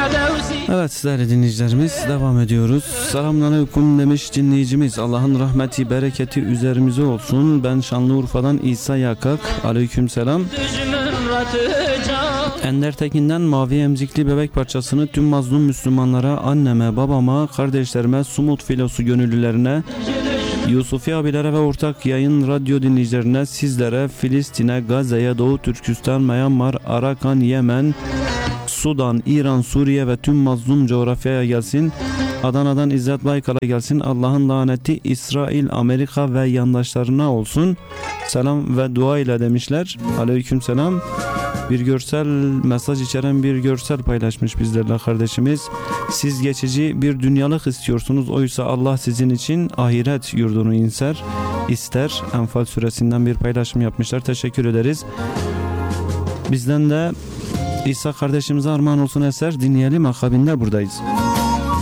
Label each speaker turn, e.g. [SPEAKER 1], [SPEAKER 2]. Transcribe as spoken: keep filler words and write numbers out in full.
[SPEAKER 1] Evet değerli dinleyicilerimiz, devam ediyoruz. Selamünaleyküm demiş dinleyicimiz. Allah'ın rahmeti, bereketi üzerimize olsun. Ben Şanlıurfa'dan İsa Yakak. Aleykümselam. Ender Tekin'den Mavi Emzikli bebek parçasını tüm mazlum Müslümanlara, anneme, babama, kardeşlerime, Sumut Filosu gönüllülerine, Yusufi abilere ve ortak yayın radyo dinleyicilerine, sizlere, Filistin'e, Gazze'ye, Doğu Türkistan, Myanmar, Arakan, Yemen, Sudan, İran, Suriye ve tüm mazlum coğrafyaya gelsin. Adana'dan İzzet Baykal'a gelsin. Allah'ın laneti İsrail, Amerika ve yandaşlarına olsun. Selam ve dua ile demişler. Aleykümselam. Bir görsel mesaj içeren bir görsel paylaşmış bizlerle kardeşimiz. Siz geçici bir dünyalık istiyorsunuz. Oysa Allah sizin için ahiret yurdunu inser, ister. Enfal suresinden bir paylaşım yapmışlar. Teşekkür ederiz. Bizden de İsa kardeşimize armağan olsun eser dinleyelim. Akabinde buradayız.